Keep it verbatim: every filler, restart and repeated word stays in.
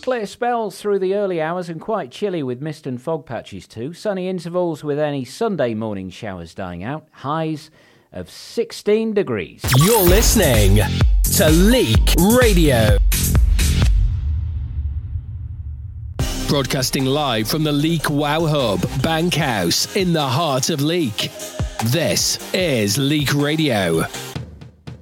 Clear spells through the early hours and quite chilly with mist and fog patches too. Sunny intervals with any Sunday morning showers dying out. Highs of sixteen degrees. You're listening to Leek Radio. Broadcasting live from the Leek Wow Hub, Bankhouse, in the heart of Leek. This is Leek Radio.